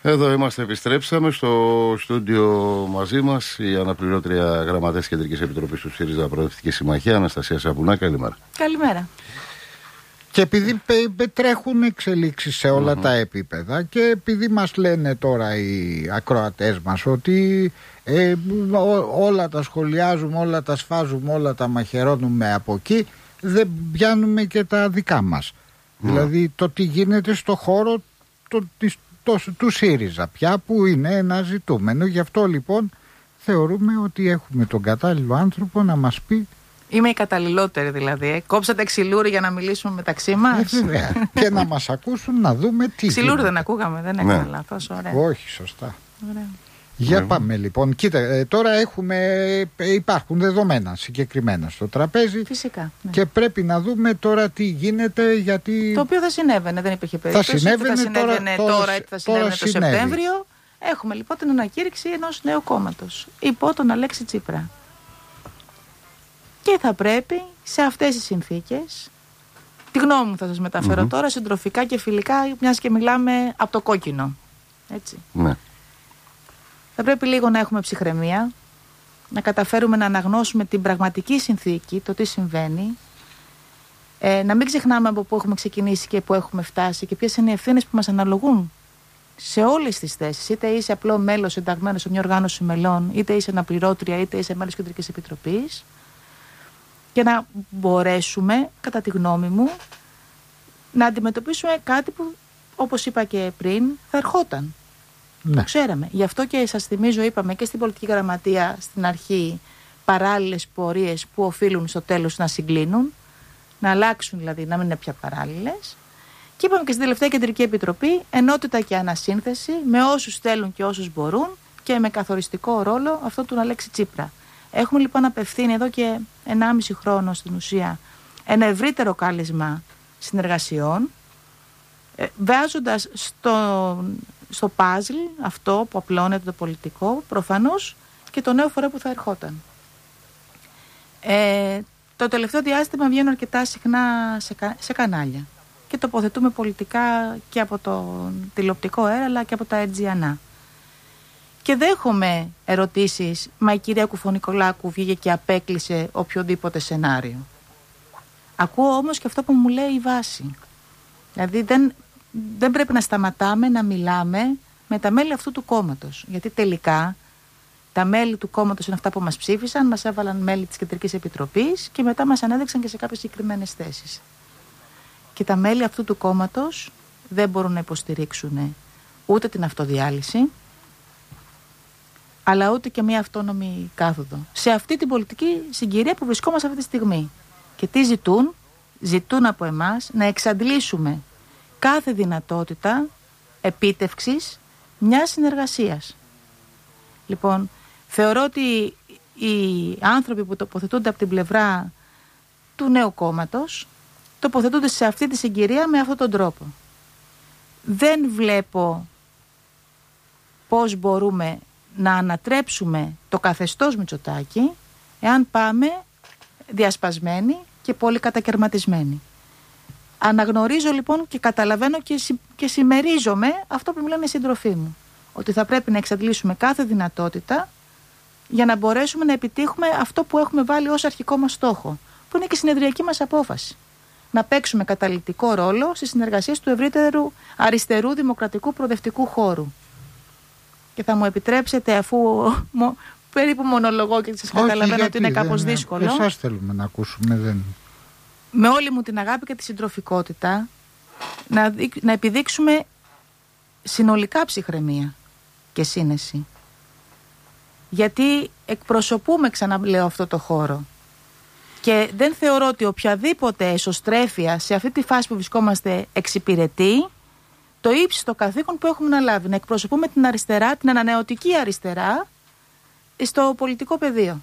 Εδώ είμαστε, επιστρέψαμε στο στούντιο μαζί μας η αναπληρώτρια γραμματέας Κεντρικής Επιτροπής του ΣΥΡΙΖΑ Προοδευτική Συμμαχία, Αναστασία Σαπουνά. Καλημέρα. Καλημέρα. Και επειδή τρέχουν εξελίξεις σε όλα τα επίπεδα και επειδή μας λένε τώρα οι ακροατές μας ότι όλα τα σχολιάζουμε, όλα τα σφάζουμε, όλα τα μαχαιρώνουμε από εκεί, δεν πιάνουμε και τα δικά μας. Δηλαδή το τι γίνεται στο χώρο του ΣΥΡΙΖΑ πια, που είναι ένα ζητούμενο. Γι' αυτό λοιπόν θεωρούμε ότι έχουμε τον κατάλληλο άνθρωπο να μας πει. Είμαι η καταλληλότερη δηλαδή. Κόψατε ξυλούρι για να μιλήσουμε μεταξύ μας. Και να μας ακούσουν, να δούμε τι. Ξυλούρι δεν ακούγαμε, δεν έκανα λάθος. Όχι, σωστά. Ωραία. Για πάμε λοιπόν. Κοίτα, τώρα υπάρχουν δεδομένα συγκεκριμένα στο τραπέζι. Φυσικά. Ναι. Και πρέπει να δούμε τώρα τι γίνεται, γιατί. Το οποίο θα συνέβαινε, δεν υπήρχε περίπτωση. Θα συνέβαινε τώρα, θα συνέβαινε το Σεπτέμβριο. Έχουμε λοιπόν την ανακήρυξη ενός νέου κόμματος υπό τον Αλέξη Τσίπρα. Και θα πρέπει σε αυτές τις συνθήκες, τη γνώμη μου θα σας μεταφέρω τώρα, συντροφικά και φιλικά, μιας και μιλάμε από το κόκκινο. Έτσι. Ναι. Θα πρέπει λίγο να έχουμε ψυχραιμία, να καταφέρουμε να αναγνώσουμε την πραγματική συνθήκη, το τι συμβαίνει, να μην ξεχνάμε από πού έχουμε ξεκινήσει και πού έχουμε φτάσει και ποιες είναι οι ευθύνες που μας αναλογούν σε όλες τις θέσεις. Είτε είσαι απλό μέλος συνταγμένο σε μια οργάνωση μελών, είτε είσαι αναπληρώτρια, είτε είσαι μέλος Κεντρικής Επιτροπής, και να μπορέσουμε, κατά τη γνώμη μου, να αντιμετωπίσουμε κάτι που, όπως είπα και πριν, θα ερχόταν. Ναι. Το ξέραμε. Γι' αυτό και σας θυμίζω, είπαμε και στην πολιτική γραμματεία στην αρχή, παράλληλες πορείες που οφείλουν στο τέλος να συγκλίνουν, να αλλάξουν δηλαδή, να μην είναι πια παράλληλες. Και είπαμε και στην τελευταία Κεντρική Επιτροπή, ενότητα και ανασύνθεση με όσους θέλουν και όσους μπορούν και με καθοριστικό ρόλο αυτό του Αλέξη Τσίπρα. Έχουμε λοιπόν απευθύνει εδώ και 1,5 χρόνο στην ουσία ένα ευρύτερο κάλεσμα συνεργασιών, βάζοντας στο παζλ αυτό που απλώνεται το πολιτικό, προφανώς και το νέο φορέα που θα ερχόταν. Το τελευταίο διάστημα βγαίνω αρκετά συχνά σε κανάλια και τοποθετούμε πολιτικά και από το τηλεοπτικό αέρα αλλά και από τα RGNA. Και δέχομαι ερωτήσεις, μα η κυρία Κουφονικολάκου βγήκε και απέκλεισε οποιοδήποτε σενάριο. Ακούω όμως και αυτό που μου λέει η βάση. Δηλαδή δεν πρέπει να σταματάμε να μιλάμε με τα μέλη αυτού του κόμματος. Γιατί τελικά τα μέλη του κόμματος είναι αυτά που μας ψήφισαν, μας έβαλαν μέλη της Κεντρικής Επιτροπής και μετά μας ανέδειξαν και σε κάποιες συγκεκριμένες θέσεις. Και τα μέλη αυτού του κόμματος δεν μπορούν να υποστηρίξουν ούτε την αυτοδιάλυση, αλλά ούτε και μια αυτόνομη κάθοδο. Σε αυτή την πολιτική συγκυρία που βρισκόμαστε αυτή τη στιγμή. Και τι ζητούν? Ζητούν από εμάς να εξαντλήσουμε κάθε δυνατότητα επίτευξης μιας συνεργασίας. Λοιπόν, θεωρώ ότι οι άνθρωποι που τοποθετούνται από την πλευρά του νέου κόμματος τοποθετούνται σε αυτή τη συγκυρία με αυτόν τον τρόπο. Δεν βλέπω πώς μπορούμε να ανατρέψουμε το καθεστώς Μητσοτάκη εάν πάμε διασπασμένοι και πολύ κατακερματισμένοι. Αναγνωρίζω λοιπόν και καταλαβαίνω και συμμερίζομαι αυτό που μου λένε οι σύντροφοί μου, ότι θα πρέπει να εξαντλήσουμε κάθε δυνατότητα για να μπορέσουμε να επιτύχουμε αυτό που έχουμε βάλει ως αρχικό μας στόχο, που είναι και η συνεδριακή μας απόφαση. Να παίξουμε καταλυτικό ρόλο στις συνεργασίες του ευρύτερου αριστερού δημοκρατικού προοδευτικού χώρου. Και θα μου επιτρέψετε, αφού περίπου μονολογώ και σας καταλαβαίνω ότι είναι κάπως δύσκολο. Εσάς θέλουμε να ακούσουμε. Με όλη μου την αγάπη και τη συντροφικότητα να επιδείξουμε συνολικά ψυχραιμία και σύνεση. Γιατί εκπροσωπούμε, ξαναλέω, αυτό το χώρο. Και δεν θεωρώ ότι οποιαδήποτε εσωστρέφεια σε αυτή τη φάση που βρισκόμαστε εξυπηρετεί το ύψιστο καθήκον που έχουμε να λάβει. Να εκπροσωπούμε την αριστερά, την ανανεωτική αριστερά στο πολιτικό πεδίο.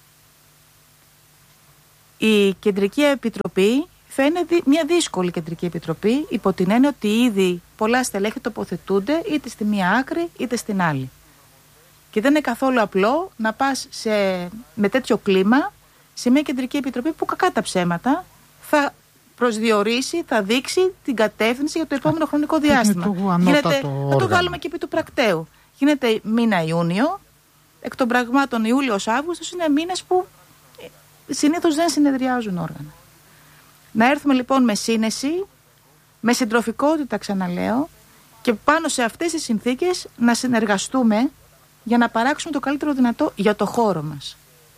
Η Κεντρική Επιτροπή θα είναι μια δύσκολη Κεντρική Επιτροπή, υπό την έννοια ότι ήδη πολλά στελέχη τοποθετούνται είτε στη μία άκρη είτε στην άλλη. Και δεν είναι καθόλου απλό να πας με τέτοιο κλίμα σε μια Κεντρική Επιτροπή που, κακά τα ψέματα, θα προσδιορίσει, θα δείξει την κατεύθυνση για το επόμενο χρονικό διάστημα. Να το βάλουμε και επί του πρακτέου. Γίνεται μήνα Ιούνιο, εκ των πραγμάτων Ιούλιος-Αύγουστος είναι μήνες που συνήθως δεν συνεδριάζουν όργανα. Να έρθουμε λοιπόν με σύνεση, με συντροφικότητα, ξαναλέω, και πάνω σε αυτές τις συνθήκες να συνεργαστούμε για να παράξουμε το καλύτερο δυνατό για το χώρο μας.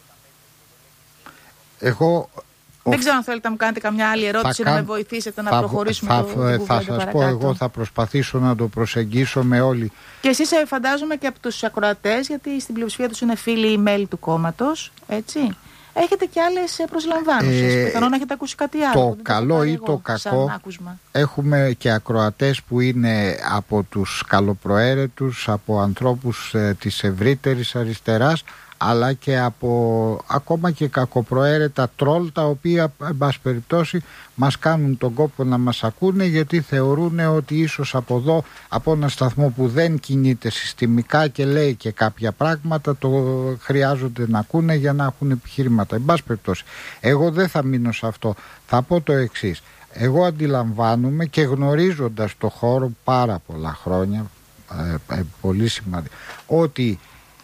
Δεν ξέρω αν θέλετε να μου κάνετε καμιά άλλη ερώτηση να με βοηθήσετε να προχωρήσουμε θα σας πω, εγώ θα προσπαθήσω να το προσεγγίσω με όλοι. Και εσείς φαντάζομαι και από τους ακροατές, γιατί στην πλειοψηφία τους είναι φίλοι ή μέλη του κόμματος, έτσι. Έχετε και άλλες προσλαμβάνουσες. Πιθανόν να έχετε ακούσει κάτι άλλο. Το καλό ή το κακό, έχουμε και ακροατές που είναι από τους καλοπροαίρετους, από ανθρώπους της ευρύτερης αριστεράς, αλλά και από ακόμα και κακοπροαίρετα τρόλ, τα οποία εν πάση περιπτώσει μας κάνουν τον κόπο να μας ακούνε, γιατί θεωρούν ότι ίσως από εδώ, από ένα σταθμό που δεν κινείται συστημικά και λέει και κάποια πράγματα, το χρειάζονται να ακούνε για να έχουν επιχειρήματα. Εν πάση περιπτώσει, εγώ δεν θα μείνω σε αυτό. Θα πω το εξής. Εγώ αντιλαμβάνομαι, και γνωρίζοντας το χώρο πάρα πολλά χρόνια, πολύ σημαντικό, ότι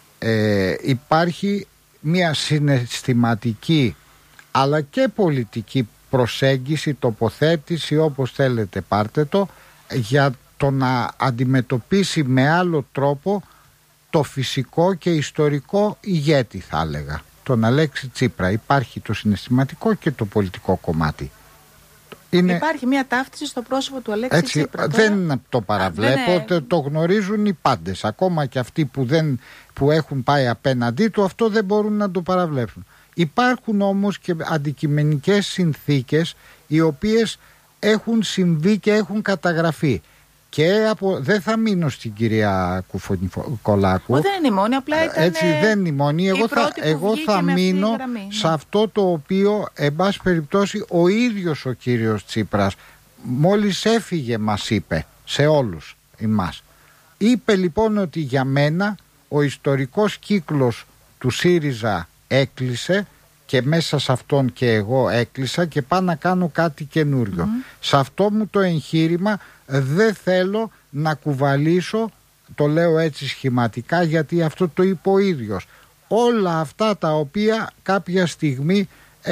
υπάρχει μια συναισθηματική αλλά και πολιτική προσέγγιση, τοποθέτηση, όπως θέλετε πάρτε το, για το να αντιμετωπίσει με άλλο τρόπο το φυσικό και ιστορικό ηγέτη, θα έλεγα, τον Αλέξη Τσίπρα. Υπάρχει το συναισθηματικό και το πολιτικό κομμάτι. Υπάρχει μια ταύτιση στο πρόσωπο του Αλέξη Τσίπρα. Δεν το παραβλέπω, το γνωρίζουν οι πάντες. Ακόμα και αυτοί που έχουν πάει απέναντί του, αυτό δεν μπορούν να το παραβλέψουν. Υπάρχουν όμως και αντικειμενικές συνθήκες οι οποίες έχουν συμβεί και έχουν καταγραφεί. Και δεν θα μείνω στην κυρία Κουφονικολάκου. Δεν είναι η μόνη, απλά ήταν. Έτσι, δεν είναι η μόνη. Εγώ θα μείνω σε αυτό το οποίο, εν πάση περιπτώσει, ο ίδιος ο κύριος Τσίπρας μόλις έφυγε μας είπε, σε όλους εμάς. Είπε λοιπόν ότι για μένα ο ιστορικός κύκλος του ΣΥΡΙΖΑ έκλεισε, και μέσα σε αυτόν και εγώ έκλεισα και πάω να κάνω κάτι καινούριο. Σε αυτό μου το εγχείρημα δεν θέλω να κουβαλήσω, το λέω έτσι σχηματικά γιατί αυτό το είπε ο ίδιος, όλα αυτά τα οποία κάποια στιγμή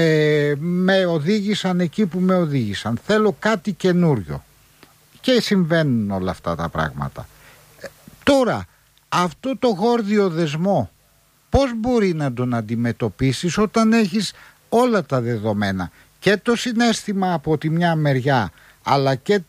με οδήγησαν εκεί που με οδήγησαν. Θέλω κάτι καινούριο. Και συμβαίνουν όλα αυτά τα πράγματα. Τώρα, αυτό το γόρδιο δεσμό, πώς μπορεί να τον αντιμετωπίσεις όταν έχεις όλα τα δεδομένα, και το συναίσθημα από τη μια μεριά, αλλά και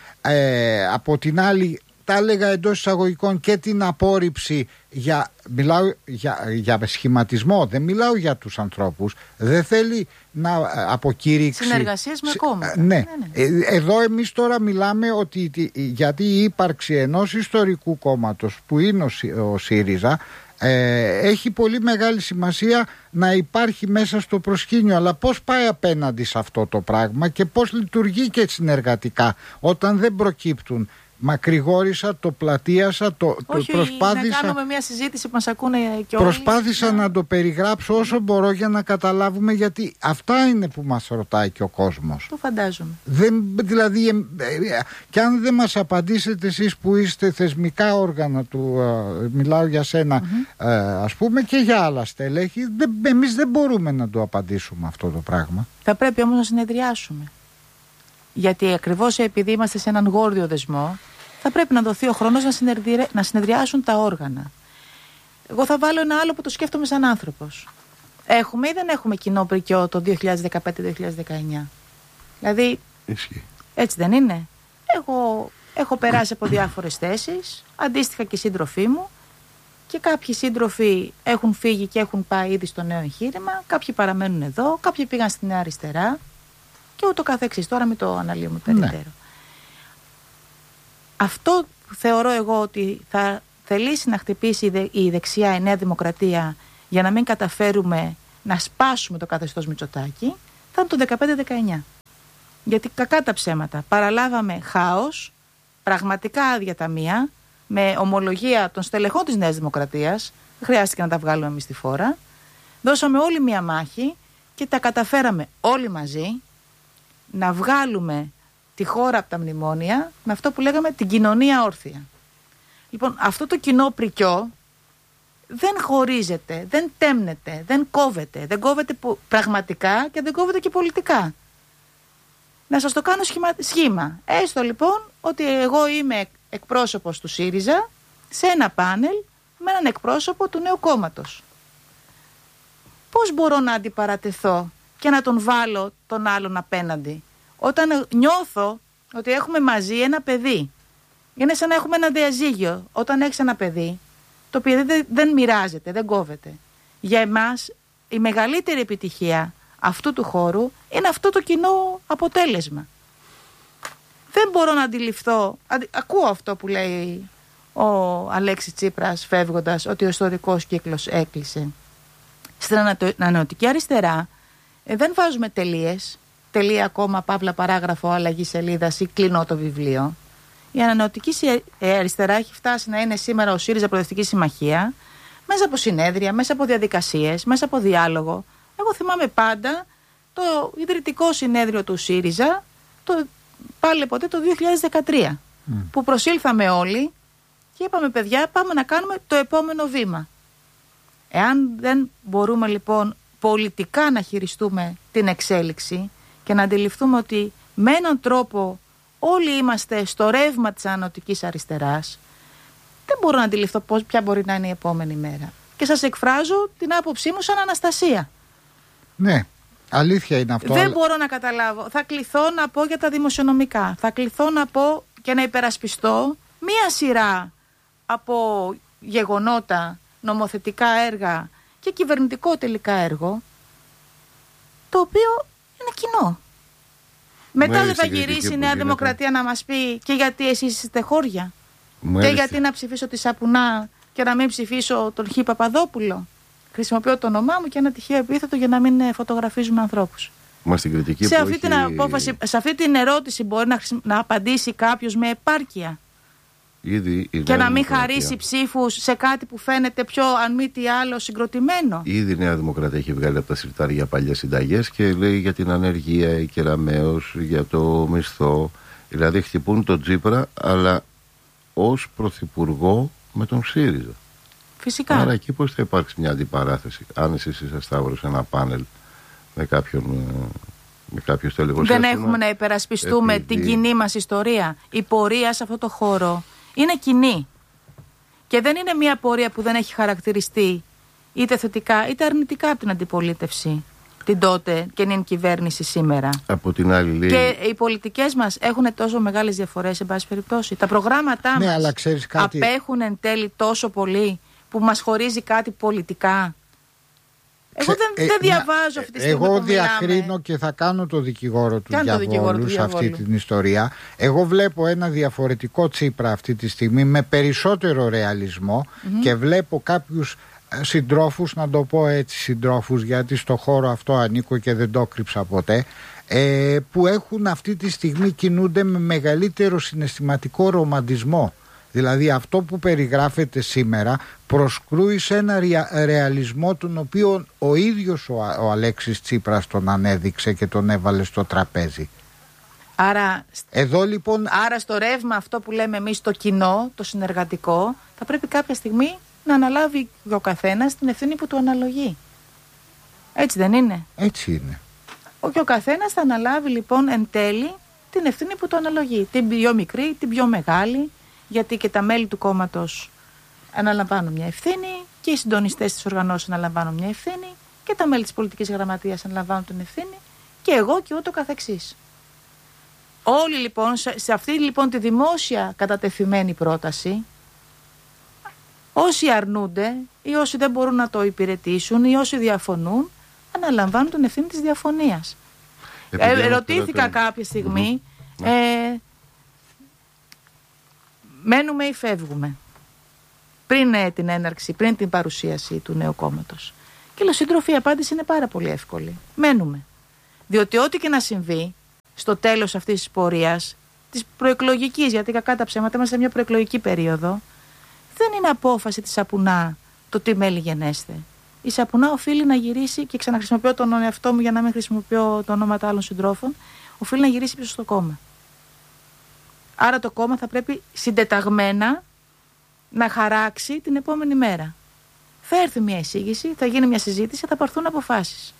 από την άλλη, τα έλεγα εντός εισαγωγικών, και την απόρριψη, μιλάω για σχηματισμό, δεν μιλάω για τους ανθρώπους, δεν θέλει να αποκήρυξει συνεργασίες με κόμματα. Ναι. Εδώ εμείς τώρα μιλάμε γιατί η ύπαρξη ενός ιστορικού κόμματος που είναι ο ΣΥΡΙΖΑ έχει πολύ μεγάλη σημασία να υπάρχει μέσα στο προσκήνιο, αλλά πώς πάει απέναντι σε αυτό το πράγμα και πώς λειτουργεί και συνεργατικά όταν δεν προκύπτουν. Μακρηγόρησα, το πλατείασα, προσπάθησα. Να κάνουμε μια συζήτηση που μας ακούνε και όλοι. Προσπάθησα να το περιγράψω όσο μπορώ για να καταλάβουμε, γιατί αυτά είναι που μας ρωτάει και ο κόσμος. Το φαντάζομαι. Δηλαδή, και αν δεν μας απαντήσετε εσείς που είστε θεσμικά όργανα του, μιλάω για σένα, ας πούμε, και για άλλα στελέχη, εμείς δεν μπορούμε να το απαντήσουμε αυτό το πράγμα. Θα πρέπει όμως να συνεδριάσουμε. Γιατί ακριβώς επειδή είμαστε σε έναν γόρδιο δεσμό, θα πρέπει να δοθεί ο χρόνος να συνεδριάσουν τα όργανα. Εγώ θα βάλω ένα άλλο που το σκέφτομαι σαν άνθρωπος. Έχουμε ή δεν έχουμε κοινό πρικιό το 2015-2019? Δηλαδή, έτσι δεν είναι? Εγώ έχω περάσει από διάφορες θέσεις, αντίστοιχα και οι σύντροφοί μου, και κάποιοι σύντροφοι έχουν φύγει και έχουν πάει ήδη στο νέο εγχείρημα, κάποιοι παραμένουν εδώ, κάποιοι πήγαν στη Νέα Αριστερά και ούτω καθεξής. Τώρα μην το αναλύουμε περαιτέρω. Ναι. Αυτό θεωρώ εγώ ότι θα θελήσει να χτυπήσει η δεξιά, η Νέα Δημοκρατία, για να μην καταφέρουμε να σπάσουμε το καθεστώς Μητσοτάκη, θα είναι το 15-19. Γιατί κακά τα ψέματα. Παραλάβαμε χάος, πραγματικά άδεια ταμεία, με ομολογία των στελεχών της Νέας Δημοκρατίας. Δεν χρειάστηκε να τα βγάλουμε εμείς στη φόρα. Δώσαμε όλοι μία μάχη και τα καταφέραμε όλοι μαζί. να βγάλουμε τη χώρα από τα μνημόνια με αυτό που λέγαμε την κοινωνία όρθια. Λοιπόν, αυτό το κοινό πρικιό δεν χωρίζεται, δεν τέμνεται, δεν κόβεται. Δεν κόβεται πραγματικά και δεν κόβεται και πολιτικά. Να σας το κάνω σχήμα. Έστω λοιπόν ότι εγώ είμαι εκπρόσωπος του ΣΥΡΙΖΑ σε ένα πάνελ με έναν εκπρόσωπο του νέου κόμματος. Πώς μπορώ να αντιπαρατεθώ και να τον βάλω τον άλλον απέναντι, όταν νιώθω ότι έχουμε μαζί ένα παιδί? Είναι σαν να έχουμε ένα διαζύγιο. Όταν έχεις ένα παιδί, το παιδί δεν μοιράζεται, δεν κόβεται. Για εμάς η μεγαλύτερη επιτυχία αυτού του χώρου είναι αυτό το κοινό αποτέλεσμα. Δεν μπορώ να αντιληφθώ, ακούω αυτό που λέει ο Αλέξης Τσίπρας φεύγοντας, ότι ο ιστορικός κύκλος έκλεισε. Στην ανανεωτική αριστερά δεν βάζουμε τελείες, τελεία, κόμμα, παύλα, παράγραφο, αλλαγή σελίδας ή κλείνω το βιβλίο. Η ανανεωτική αριστερά έχει φτάσει να είναι σήμερα ο ΣΥΡΙΖΑ Προοδευτική Συμμαχία, μέσα από συνέδρια, μέσα από διαδικασίες, μέσα από διάλογο. Εγώ θυμάμαι πάντα το ιδρυτικό συνέδριο του ΣΥΡΙΖΑ, πάλι ποτέ το 2013, που προσήλθαμε όλοι και είπαμε, παιδιά, πάμε να κάνουμε το επόμενο βήμα. Εάν δεν μπορούμε λοιπόν πολιτικά να χειριστούμε την εξέλιξη και να αντιληφθούμε ότι με έναν τρόπο όλοι είμαστε στο ρεύμα της ανανεωτικής αριστεράς, δεν μπορώ να αντιληφθώ ποια μπορεί να είναι η επόμενη μέρα. Και σας εκφράζω την άποψή μου σαν Αναστασία. Ναι, αλήθεια είναι αυτό. Δεν μπορώ να καταλάβω. Θα κληθώ να πω για τα δημοσιονομικά. Θα κληθώ να πω και να υπερασπιστώ μία σειρά από γεγονότα, νομοθετικά έργα και κυβερνητικό τελικά έργο, το οποίο είναι κοινό. Μετά δεν θα γυρίσει η Νέα Δημοκρατία να μας πει και γιατί εσείς είστε χώρια. Και γιατί να ψηφίσω τη Σαπουνά και να μην ψηφίσω τον Χ. Παπαδόπουλο. Χρησιμοποιώ το όνομά μου και ένα τυχαίο επίθετο για να μην φωτογραφίζουμε ανθρώπους. Σε αυτή την ερώτηση μπορεί να απαντήσει κάποιος με επάρκεια. Και να μην χαρίσει ψήφους σε κάτι που φαίνεται πιο αν μη τι άλλο συγκροτημένο. Ήδη η Νέα Δημοκρατία έχει βγάλει από τα συρτάρια παλιές συνταγές και λέει για την ανεργία, η Κεραμέως, για το μισθό. Δηλαδή χτυπούν τον Τσίπρα, αλλά ως πρωθυπουργό με τον ΣΥΡΙΖΑ. Φυσικά. Άρα εκεί πώς θα υπάρξει μια αντιπαράθεση, αν εσείς είσαστε σε ένα πάνελ με κάποιους τελικούς. Δεν έχουμε να υπερασπιστούμε την κοινή μας ιστορία. Η πορεία σε αυτό το χώρο είναι κοινή. Και δεν είναι μια πορεία που δεν έχει χαρακτηριστεί είτε θετικά είτε αρνητικά από την αντιπολίτευση την τότε και την κυβέρνηση σήμερα. Από την άλλη λέει... Και οι πολιτικές μας έχουν τόσο μεγάλες διαφορές, σε πάση περιπτώσει. Τα προγράμματά μας απέχουν εν τέλει τόσο πολύ που μας χωρίζει κάτι πολιτικά. Εγώ δεν διαβάζω αυτή τη στιγμή. Εγώ διακρίνω και θα κάνω το δικηγόρο του διαβόλου σε αυτή την ιστορία. Εγώ βλέπω ένα διαφορετικό Τσίπρα αυτή τη στιγμή με περισσότερο ρεαλισμό και βλέπω κάποιους συντρόφους, να το πω έτσι συντρόφους, γιατί στο χώρο αυτό ανήκω και δεν το κρύψα ποτέ, που έχουν αυτή τη στιγμή κινούνται με μεγαλύτερο συναισθηματικό ρομαντισμό. Δηλαδή αυτό που περιγράφεται σήμερα προσκρούει σε ένα ρεαλισμό τον οποίο ο ίδιος ο Αλέξης Τσίπρας τον ανέδειξε και τον έβαλε στο τραπέζι. Άρα, εδώ, λοιπόν... άρα στο ρεύμα αυτό που λέμε εμείς το κοινό, το συνεργατικό, θα πρέπει κάποια στιγμή να αναλάβει ο καθένας την ευθύνη που του αναλογεί. Έτσι δεν είναι? Έτσι είναι. Και ο καθένας θα αναλάβει λοιπόν εν τέλει την ευθύνη που του αναλογεί. Την πιο μικρή, την πιο μεγάλη. Γιατί και τα μέλη του κόμματος αναλαμβάνουν μια ευθύνη και οι συντονιστές της οργανώσεως αναλαμβάνουν μια ευθύνη και τα μέλη της πολιτικής γραμματείας αναλαμβάνουν την ευθύνη και εγώ και ούτω καθεξής. Όλοι λοιπόν, σε αυτή λοιπόν τη δημόσια κατατεθειμένη πρόταση, όσοι αρνούνται ή όσοι δεν μπορούν να το υπηρετήσουν ή όσοι διαφωνούν, αναλαμβάνουν την ευθύνη της διαφωνίας. Ρωτήθηκα κάποια στιγμή... μένουμε ή φεύγουμε πριν την έναρξη, πριν την παρουσίαση του νέου κόμματος? Και λέω, σύντροφοι, η απάντηση είναι πάρα πολύ εύκολη. Μένουμε. Διότι ό,τι και να συμβεί στο τέλος αυτής της πορείας, της προεκλογικής, γιατί κακά τα ψέματα είμαστε σε μια προεκλογική περίοδο, δεν είναι απόφαση της Σαπουνά το τι μέλη γενέστε. Η Σαπουνά οφείλει να γυρίσει, και ξαναχρησιμοποιώ τον εαυτό μου για να μην χρησιμοποιώ το ονόματα άλλων συντρόφων, οφείλει να γυρίσει πίσω στο κόμμα. Άρα το κόμμα θα πρέπει συντεταγμένα να χαράξει την επόμενη μέρα. Θα έρθει μια εισήγηση, θα γίνει μια συζήτηση, θα πάρθουν αποφάσεις.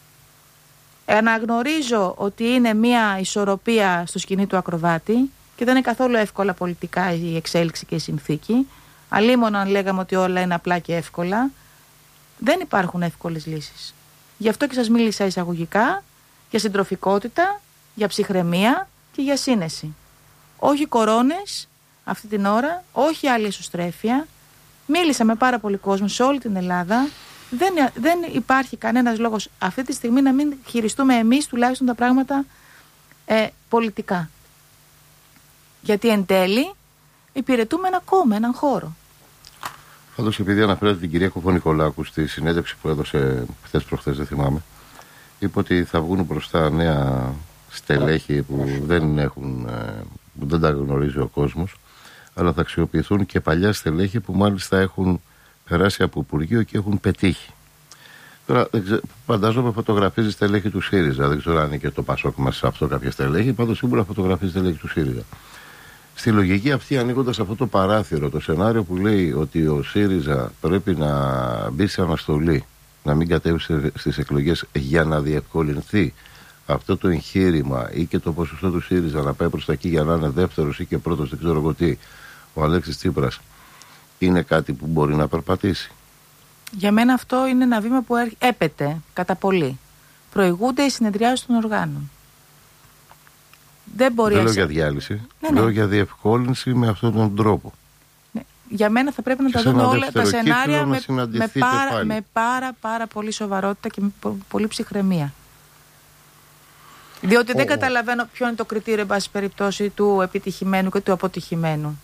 Αναγνωρίζω ότι είναι μια ισορροπία στο σκηνή του ακροβάτη και δεν είναι καθόλου εύκολα πολιτικά η εξέλιξη και η συνθήκη. Αλίμονο αν λέγαμε ότι όλα είναι απλά και εύκολα. Δεν υπάρχουν εύκολες λύσεις. Γι' αυτό και σας μίλησα εισαγωγικά για συντροφικότητα, για ψυχραιμία και για σύνεση. Όχι κορώνες αυτή την ώρα, όχι άλλη εσωστρέφεια. Μίλησα με πάρα πολύ κόσμο σε όλη την Ελλάδα. Δεν υπάρχει κανένας λόγος αυτή τη στιγμή να μην χειριστούμε εμείς τουλάχιστον τα πράγματα πολιτικά. Γιατί εν τέλει υπηρετούμε ένα κόμμα, έναν χώρο. Πάντως, επειδή αναφέρατε την κυρία Κοφωνικολάκου στη συνέντευξη που έδωσε χθες προχθές, δεν θυμάμαι, είπε ότι θα βγουν μπροστά νέα στελέχη που δεν τα γνωρίζει ο κόσμος, αλλά θα αξιοποιηθούν και παλιά στελέχη που μάλιστα έχουν περάσει από Υπουργείο και έχουν πετύχει. Τώρα, φαντάζομαι φωτογραφίζει στελέχη του ΣΥΡΙΖΑ. Δεν ξέρω αν είναι και το Πασόκ μας σε αυτό κάποια στελέχη. Πάντως σίγουρα φωτογραφίζει στελέχη του ΣΥΡΙΖΑ. Στη λογική αυτή, ανοίγοντας αυτό το παράθυρο, το σενάριο που λέει ότι ο ΣΥΡΙΖΑ πρέπει να μπει σε αναστολή, να μην κατέβει στις εκλογές για να διευκολυνθεί αυτό το εγχείρημα ή και το ποσοστό του ΣΥΡΙΖΑ να πάει προς τα εκεί για να είναι δεύτερος ή και πρώτος, δεν ξέρω εγώ τι, ο Αλέξης Τσίπρας, είναι κάτι που μπορεί να περπατήσει? Για μένα αυτό είναι ένα βήμα που έπεται κατά πολύ. Προηγούνται οι συνεδριάσεις των οργάνων. Δεν λέω για διάλυση, λέω για διευκόλυνση με αυτόν τον τρόπο. Ναι. Για μένα θα πρέπει να τα δούμε όλα τα σενάρια με πάρα πολύ σοβαρότητα και με πολύ ψυχραιμία. Διότι δεν καταλαβαίνω ποιο είναι το κριτήριο, εν πάση περιπτώσει, του επιτυχημένου και του αποτυχημένου.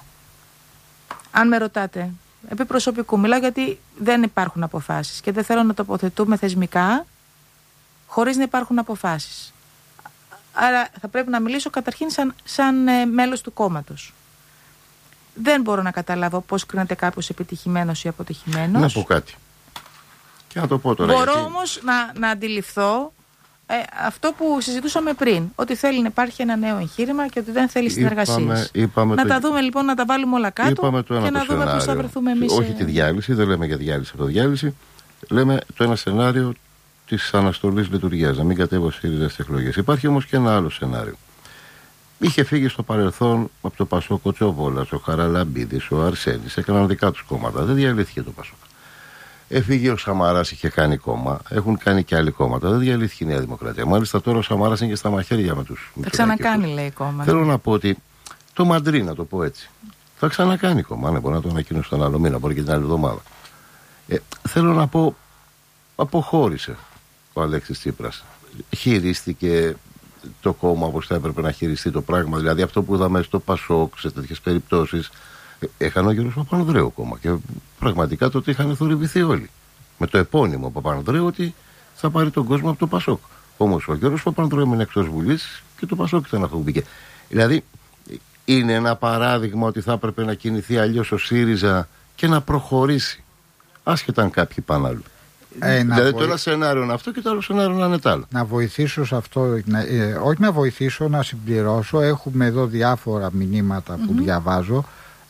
Αν με ρωτάτε, επί προσωπικού μιλάω, γιατί δεν υπάρχουν αποφάσεις και δεν θέλω να τοποθετούμε θεσμικά χωρίς να υπάρχουν αποφάσεις. Άρα θα πρέπει να μιλήσω καταρχήν σαν μέλος του κόμματος. Δεν μπορώ να καταλάβω πώς κρίνεται κάποιος επιτυχημένος ή αποτυχημένος. Να πω κάτι. Και να το πω τώρα. Μπορώ όμως να αντιληφθώ αυτό που συζητούσαμε πριν. Ότι θέλει να υπάρχει ένα νέο εγχείρημα και ότι δεν θέλει συνεργασίες. Να τα δούμε λοιπόν, να τα βάλουμε όλα κάτω και να δούμε πώς θα βρεθούμε εμείς. Όχι τη διάλυση, δεν λέμε για διάλυση από διάλυση. Λέμε το ένα σενάριο της αναστολής λειτουργίας, να μην κατέβει ο ΣΥΡΙΖΑ στις εκλογές. Υπάρχει όμως και ένα άλλο σενάριο. Είχε φύγει στο παρελθόν από το Πασόκ ο Τσοβόλας, ο Χαραλαμπίδης, ο Αρσένης, έκαναν δικά τους κόμματα. Δεν διαλύθηκε το Πασόκ. Έφυγε ο Σαμαράς, είχε κάνει κόμμα. Έχουν κάνει και άλλοι κόμματα. Δεν διαλύθηκε η Νέα Δημοκρατία. Μάλιστα τώρα ο Σαμαράς είναι και στα μαχαίρια με τους. Θα ξανακάνει, λέει, κόμμα. Θέλω να πω ότι το Μαντρί, να το πω έτσι, θα ξανακάνει κόμμα. Ναι, μπορεί να το ανακοινώσει στον άλλο μήνα, μπορεί και την άλλη εβδομάδα. Θέλω να πω, αποχώρησε ο Αλέξης Τσίπρας. Χειρίστηκε το κόμμα όπως θα έπρεπε να χειριστεί το πράγμα. Δηλαδή αυτό που είδαμε στο Πασόκ σε τέτοιες περιπτώσεις. Έχανε ο Γιώργος Παπανδρέου ακόμα και πραγματικά τότε είχαν θορυβηθεί όλοι. Με το επώνυμο Παπανδρέου ότι θα πάρει τον κόσμο από το Πασόκ. Όμως ο Γιώργος Παπανδρέου έμεινε εκτός Βουλής και το Πασόκ ήταν αυτό που μπήκε. Δηλαδή είναι ένα παράδειγμα ότι θα έπρεπε να κινηθεί αλλιώς ο ΣΥΡΙΖΑ και να προχωρήσει. Άσχετα αν κάποιοι πάνε αλλού. Δηλαδή το ένα σενάριο είναι αυτό και το άλλο σενάριο να είναι το άλλο. Να βοηθήσω σε αυτό, όχι να βοηθήσω, να συμπληρώσω. Έχουμε εδώ διάφορα μηνύματα που διαβάζω.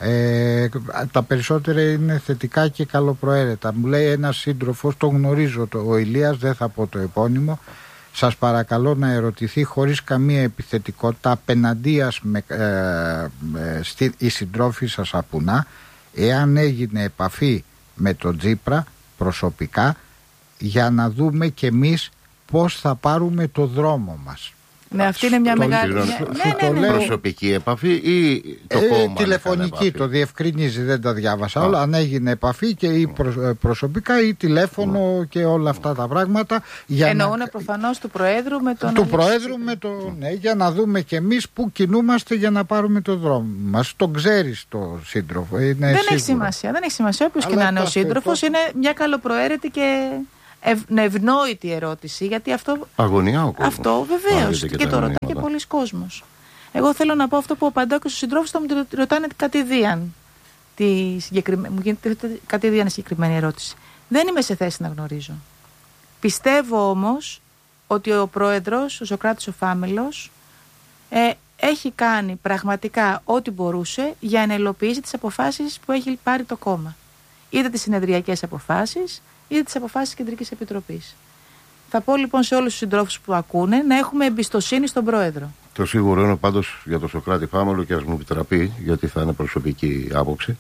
Τα περισσότερα είναι θετικά και καλοπροαίρετα. Μου λέει ένας σύντροφος, τον γνωρίζω, ο Ηλίας, δεν θα πω το επώνυμο. Σας παρακαλώ να ερωτηθεί χωρίς καμία επιθετικότητα απέναντίας οι συντρόφοι σας απουνά, εάν έγινε επαφή με τον Τσίπρα προσωπικά, για να δούμε κι εμείς πώς θα πάρουμε το δρόμο μας. Ναι, αυτή είναι μια μεγάλη. Ναι. Προσωπική επαφή ή το κόμμα? Τηλεφωνική, το διευκρινίζει, δεν τα διάβασα όλα. Αν έγινε επαφή και ή προσωπικά ή τηλέφωνο και όλα αυτά τα πράγματα. Εννοούν προφανώς του Προέδρου με τον. Του Προέδρου με τον. Ναι, για να δούμε κι εμείς πού κινούμαστε για να πάρουμε το δρόμο μας. Τον ξέρεις το σύντροφο. Δεν έχει σημασία. Δεν έχει σημασία. Όποιος και να είναι ο σύντροφος, είναι μια καλοπροαίρετη και ευνόητη ερώτηση, γιατί αυτό. Αγωνιά ο κόσμος. Αυτό βεβαίως. Και το ρωτάει και πολλοί κόσμος. Εγώ θέλω να πω αυτό που απαντάω και στους συντρόφους, θα μου ρωτάνε κατηδίαν. Μου γίνεται κατηδίαν η συγκεκριμένη ερώτηση. Δεν είμαι σε θέση να γνωρίζω. Πιστεύω όμως ότι ο πρόεδρος, ο Σωκράτης ο Φάμελος, έχει κάνει πραγματικά ό,τι μπορούσε για να υλοποιήσει τις αποφάσεις που έχει πάρει το κόμμα. Είτε τις συνεδριακές αποφάσεις, είτε τις αποφάσεις της Κεντρικής Επιτροπής. Θα πω λοιπόν σε όλους τους συντρόφους που ακούνε να έχουμε εμπιστοσύνη στον πρόεδρο. Το σίγουρο είναι πάντως για τον Σωκράτη Φάμελο, και ας μου επιτραπεί, γιατί θα είναι προσωπική άποψη,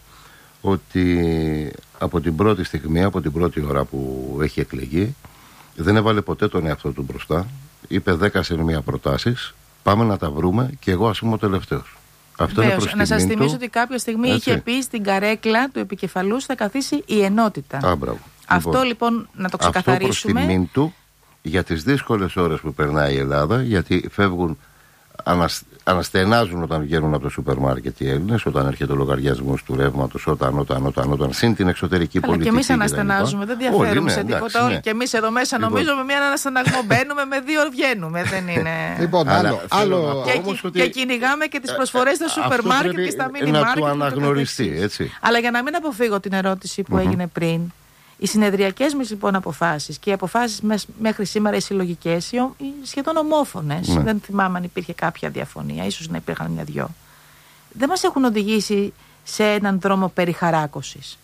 ότι από την πρώτη στιγμή, από την πρώτη ώρα που έχει εκλεγεί, δεν έβαλε ποτέ τον εαυτό του μπροστά. Είπε 10 σε μία προτάσεις, πάμε να τα βρούμε και εγώ ας είμαι ο τελευταίος. Αυτό είναι προς να σας τιμήν θυμίσω του, ότι κάποια στιγμή έτσι, είχε πει στην καρέκλα του επικεφαλούς θα καθίσει η ενότητα. Μπράβο. Αυτό λοιπόν να το ξεκαθαρίσουμε. Αυτό προς τιμήν του για τις δύσκολες ώρες που περνάει η Ελλάδα, γιατί φεύγουν, αναστενάζουν όταν βγαίνουν από το σούπερ μάρκετ οι Έλληνες, όταν έρχεται ο λογαριασμός του ρεύματος, όταν συν την εξωτερική πολιτική. Και εμείς αναστενάζουμε, δεν διαφέρουμε σε τίποτα. Όλοι και εμείς εδώ μέσα λοιπόν, νομίζω με μία αναστεναγμό μπαίνουμε, με δύο βγαίνουμε. Δεν είναι. Λοιπόν, άλλο. Και κυνηγάμε και τις προσφορές στα σούπερ μάρκετ και στα μίνι μάρκετ. Να του αναγνωριστεί, έτσι. Αλλά για να μην αποφύγω την ερώτηση που έγινε πριν. Οι συνεδριακές μας λοιπόν αποφάσεις και οι αποφάσεις μέχρι σήμερα οι συλλογικές, σχεδόν ομόφωνες, δεν θυμάμαι αν υπήρχε κάποια διαφωνία, ίσως να υπήρχαν μια-δυο, δεν μας έχουν οδηγήσει σε έναν δρόμο περιχαράκωσης.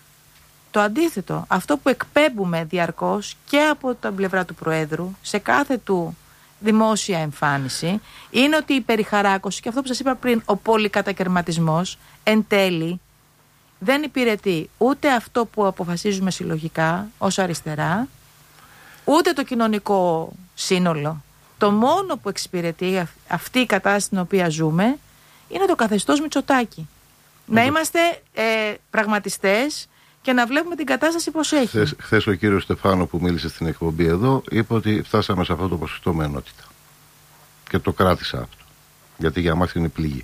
Το αντίθετο, αυτό που εκπέμπουμε διαρκώς και από την πλευρά του Προέδρου σε κάθε του δημόσια εμφάνιση, είναι ότι η περιχαράκωση και αυτό που σας είπα πριν, ο πολυκατακερματισμός εν τέλει δεν υπηρετεί ούτε αυτό που αποφασίζουμε συλλογικά ως αριστερά, ούτε το κοινωνικό σύνολο. Το μόνο που εξυπηρετεί αυτή η κατάσταση στην οποία ζούμε είναι το καθεστώς Μητσοτάκη. Να είμαστε πραγματιστές και να βλέπουμε την κατάσταση πώς έχει. Χθες ο κύριος Στεφάνο που μίλησε στην εκπομπή εδώ είπε ότι φτάσαμε σε αυτό το ποσοστό με ενότητα. Και το κράτησα αυτό. Γιατί για μας είναι πληγή.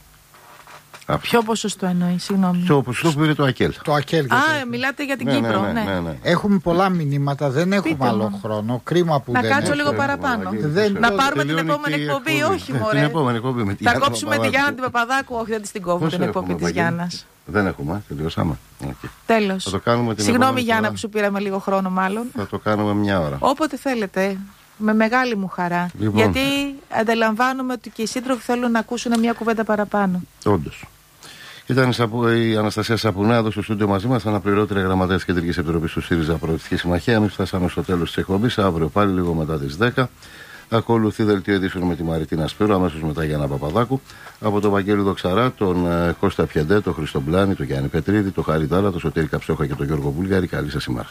Ποιο ποσοστό εννοεί, συγγνώμη? Το ποσοστό που είναι το ΑΚΕΛ. Μιλάτε για την Κύπρο. Ναι. Έχουμε πολλά μηνύματα, δεν έχουμε άλλο χρόνο. Κρίμα που να κάτσω λίγο παραπάνω. Να πάρουμε την επόμενη εκπομπή, όχι μωρέ. Θα κόψουμε τη Γιάννα την Παπαδάκου, όχι δεν την κόβω την εκπομπή της Γιάννας. Δεν έχουμε, τελειώσαμε. Τέλος. Συγγνώμη Γιάννα που σου πήραμε λίγο χρόνο μάλλον. Θα το κάνουμε μια ώρα. Όποτε θέλετε. Με μεγάλη μου χαρά. Λοιπόν. Γιατί αντιλαμβάνομαι ότι και οι σύντροφοι θέλουν να ακούσουν μια κουβέντα παραπάνω. Όντως. Ήταν η Αναστασία Σαπουνά εδώ στο στούντιο μαζί μας, αναπληρώτρια γραμματέα της Κεντρικής Επιτροπής του ΣΥΡΙΖΑ Προοδευτική Συμμαχία. Εμείς φτάσαμε στο τέλος της εκπομπής. Αύριο πάλι λίγο μετά τις 10. Ακολουθεί δελτίο ειδήσεων με τη Μαριτίνα Σπύρου, αμέσως μετά Γιάννα Παπαδάκου. Από τον Βαγγέλη Δοξαρά, τον Κώστα Πιεντέ, τον Χρήστο Μπλάνη, τον Γιάννη Πετρίδη, τον Χάρη Δάλα, τον Σωτήρη Καψόχα και τον Γιώργο Βούλγαρη. Καλή σας ημέρα.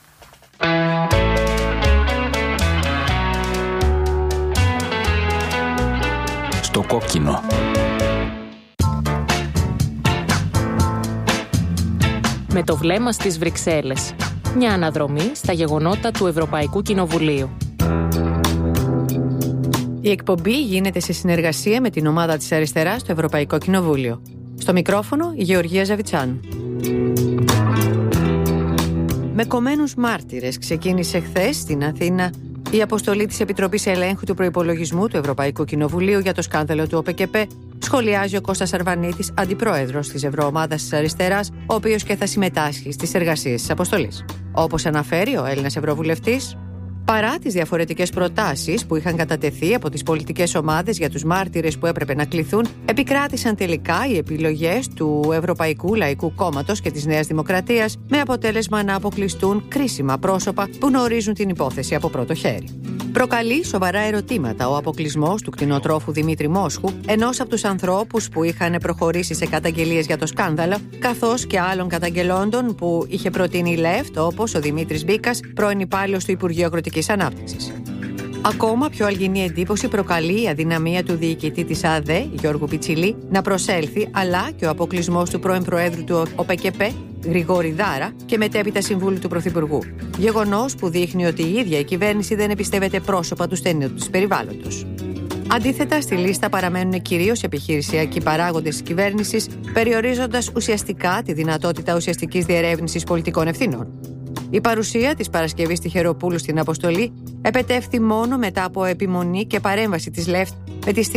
Στο κόκκινο. Με το βλέμμα στις Βρυξέλλες. Μια αναδρομή στα γεγονότα του Ευρωπαϊκού Κοινοβουλίου. Η εκπομπή γίνεται σε συνεργασία με την ομάδα της αριστεράς στο Ευρωπαϊκό Κοινοβούλιο. Στο μικρόφωνο η Γεωργία Ζαβιτσάν. Με κομμένους μάρτυρες ξεκίνησε χθες στην Αθήνα η αποστολή της Επιτροπής Ελέγχου του Προϋπολογισμού του Ευρωπαϊκού Κοινοβουλίου για το σκάνδαλο του ΟΠΕΚΕΠΕ, σχολιάζει ο Κώστας Αρβανίτης, αντιπρόεδρος της Ευρωομάδας της Αριστεράς, ο οποίος και θα συμμετάσχει στις εργασίες της αποστολής. Όπως αναφέρει ο Έλληνας Ευρωβουλευτής, παρά τις διαφορετικές προτάσεις που είχαν κατατεθεί από τις πολιτικές ομάδες για τους μάρτυρες που έπρεπε να κληθούν, επικράτησαν τελικά οι επιλογές του Ευρωπαϊκού Λαϊκού Κόμματος και της Νέας Δημοκρατίας, με αποτέλεσμα να αποκλειστούν κρίσιμα πρόσωπα που γνωρίζουν την υπόθεση από πρώτο χέρι. Προκαλεί σοβαρά ερωτήματα ο αποκλεισμός του κτηνοτρόφου Δημήτρη Μόσχου, ενός από τους ανθρώπους που είχαν προχωρήσει σε καταγγελίες για το σκάνδαλο, καθώς και άλλων καταγγελόντων που είχε προτείνει η ΛΕΦΤ, όπως ο Δημήτρης Μπίκας, πρώην υπάλληλος του Υπουργείου Αγροτικής Ανάπτυξης. Ακόμα πιο αλγινή εντύπωση προκαλεί η αδυναμία του διοικητή της ΑΔΕ, Γιώργου Πιτσιλή, να προσέλθει, αλλά και ο αποκλεισμός του πρώην Προέδρου του ΟΠΕΚΕΠΕ, Γρηγόρη Δάρα, και μετέπειτα Συμβούλου του Πρωθυπουργού. Γεγονός που δείχνει ότι η ίδια η κυβέρνηση δεν εμπιστεύεται πρόσωπα του στενού της περιβάλλοντος. Αντίθετα, στη λίστα παραμένουν κυρίως επιχειρησιακοί παράγοντες της κυβέρνησης, περιορίζοντας ουσιαστικά τη δυνατότητα ουσιαστικής διερεύνησης πολιτικών ευθυνών. Η παρουσία της Παρασκευής Τυχεροπούλου στην αποστολή επετεύχθη μόνο μετά από επιμονή και παρέμβαση της ΛΕΦΤ με τη